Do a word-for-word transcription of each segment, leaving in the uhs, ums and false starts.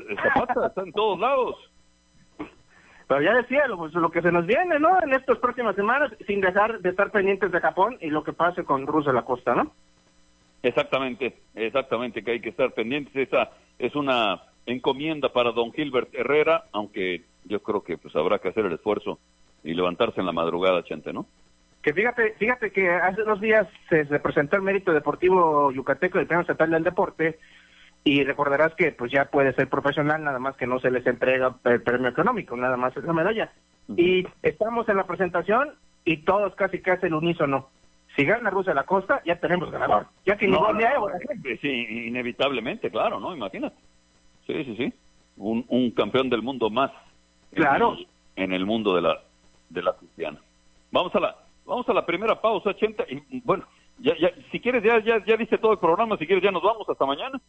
Zapata está en todos lados. Pero ya decía, lo, pues, lo que se nos viene, ¿no? En estas próximas semanas, sin dejar de estar pendientes de Japón y lo que pase con Rusia de la Costa, ¿no? Exactamente, exactamente, que hay que estar pendientes. Esa es una encomienda para don Gilbert Herrera, aunque yo creo que pues habrá que hacer el esfuerzo y levantarse en la madrugada, Chente, ¿no? Que fíjate, fíjate que hace dos días se, se presentó el Mérito Deportivo Yucateco del Premio Estatal del Deporte, y recordarás que pues ya puede ser profesional, nada más que no se les entrega el premio económico, nada más es la medalla. Uh-huh. Y estamos en la presentación y todos casi casi el unísono. Si gana Rusia de la Costa, ya tenemos ganador. Ya que no, ni no, no, sí, inevitablemente, claro, ¿no? Imagínate. Sí, sí, sí. Un, un campeón del mundo más. Claro. En el, en el mundo de la de la cristiana. Vamos a la vamos a la primera pausa, Chente. Y, bueno, ya, ya, si quieres, ya, ya, ya viste todo el programa, si quieres ya nos vamos hasta mañana.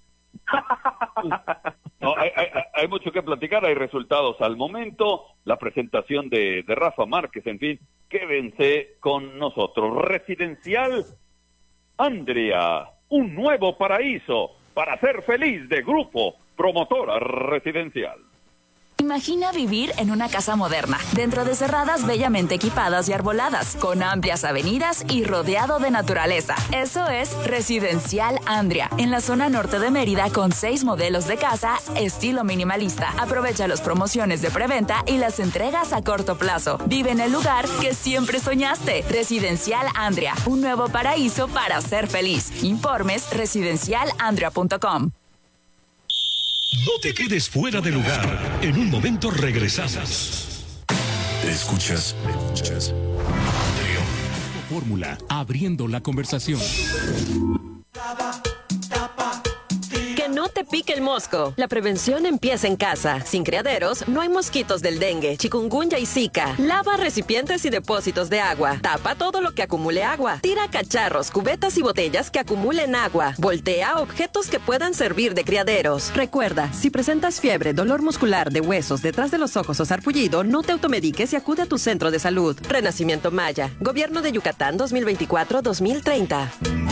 No, hay, hay, hay mucho que platicar, hay resultados al momento, la presentación de, de Rafa Márquez, en fin, quédense con nosotros. Residencial Andria, un nuevo paraíso para ser feliz, de Grupo Promotora Residencial. Imagina vivir en una casa moderna, dentro de cerradas bellamente equipadas y arboladas, con amplias avenidas y rodeado de naturaleza. Eso es Residencial Andria, en la zona norte de Mérida, con seis modelos de casa estilo minimalista. Aprovecha las promociones de preventa y las entregas a corto plazo. Vive en el lugar que siempre soñaste. Residencial Andria, un nuevo paraíso para ser feliz. Informes residencial andria punto com. No te quedes fuera de lugar. En un momento regresamos. Escuchas, escuchas. Fórmula, abriendo la conversación. Que no te pique el mosco. La prevención empieza en casa. Sin criaderos, no hay mosquitos del dengue, chikungunya y zika. Lava recipientes y depósitos de agua. Tapa todo lo que acumule agua. Tira cacharros, cubetas y botellas que acumulen agua. Voltea objetos que puedan servir de criaderos. Recuerda, si presentas fiebre, dolor muscular de huesos, detrás de los ojos o sarpullido, no te automediques y acude a tu centro de salud. Renacimiento Maya. Gobierno de Yucatán dos mil veinticuatro a dos mil treinta.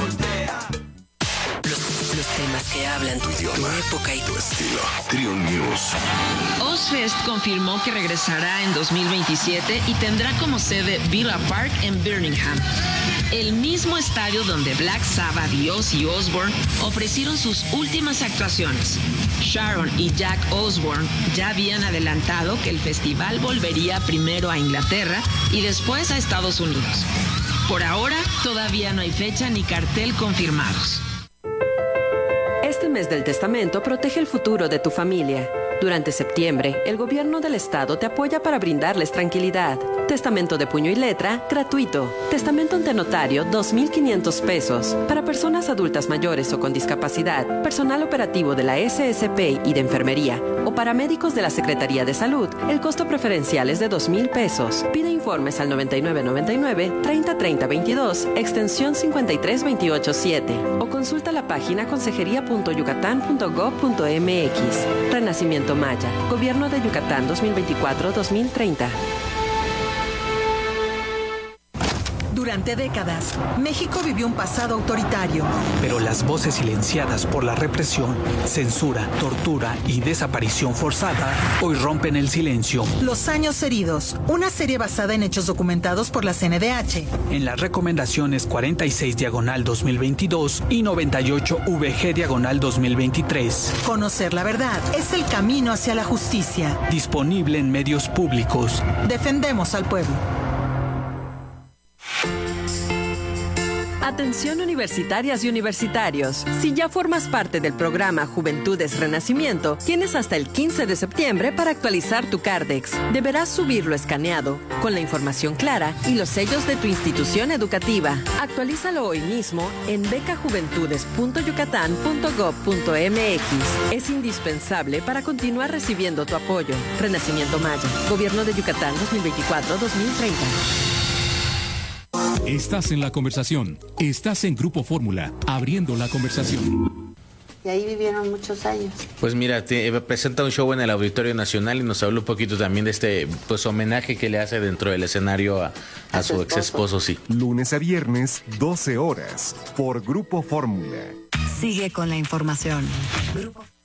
Los temas que hablan tu idioma, tu época y tu estilo. Trio News. Ozzfest confirmó que regresará en dos mil veintisiete y tendrá como sede Villa Park en Birmingham, el mismo estadio donde Black Sabbath y Ozzy Osbourne ofrecieron sus últimas actuaciones. Sharon y Jack Osbourne ya habían adelantado que el festival volvería primero a Inglaterra y después a Estados Unidos. Por ahora, todavía no hay fecha ni cartel confirmados. Este mes del testamento protege el futuro de tu familia. Durante septiembre, el gobierno del estado te apoya para brindarles tranquilidad. Testamento de puño y letra, gratuito. Testamento ante notario, dos mil quinientos pesos. Para personas adultas mayores o con discapacidad, personal operativo de la S S P y de enfermería, o paramédicos de la Secretaría de Salud, el costo preferencial es de dos mil pesos. Pide informes al noventa y nueve noventa y nueve, treinta treinta veintidós, extensión cincuenta y tres veintiocho siete, o consulta la página consejería punto yucatán punto gob punto m x. Renacimiento Maya, Gobierno de Yucatán dos mil veinticuatro a dos mil treinta. Durante décadas, México vivió un pasado autoritario. Pero las voces silenciadas por la represión, censura, tortura y desaparición forzada hoy rompen el silencio. Los años heridos, una serie basada en hechos documentados por la C N D H. En las recomendaciones cuarenta y seis diagonal dos mil veintidós y noventa y ocho V G diagonal dos mil veintitrés. Conocer la verdad es el camino hacia la justicia. Disponible en medios públicos. Defendemos al pueblo. Atención universitarias y universitarios. Si ya formas parte del programa Juventudes Renacimiento, tienes hasta el quince de septiembre para actualizar tu Cardex. Deberás subirlo escaneado, con la información clara y los sellos de tu institución educativa. Actualízalo hoy mismo en beca juventudes punto yucatán punto gob punto m x. Es indispensable para continuar recibiendo tu apoyo. Renacimiento Maya. Gobierno de Yucatán dos mil veinticuatro a dos mil treinta. Estás en la conversación. Estás en Grupo Fórmula, abriendo la conversación. Y ahí vivieron muchos años. Pues mira, te, presenta un show en el Auditorio Nacional y nos habla un poquito también de este pues homenaje que le hace dentro del escenario a, a, a su, su ex esposo, sí. Lunes a viernes, doce horas, por Grupo Fórmula. Sigue con la información. Grupo